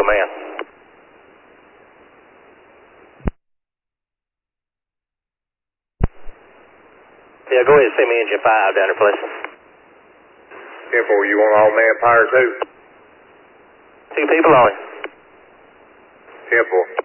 command. Yeah, go ahead and send me engine 5 down there, please. 10-4, you want all manpower too? 2 people on it. 10-4.